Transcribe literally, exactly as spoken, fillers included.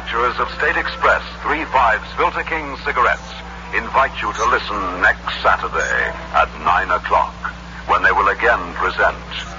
manufacturers of State Express three five Filter King cigarettes invite you to listen next Saturday at nine o'clock when they will again present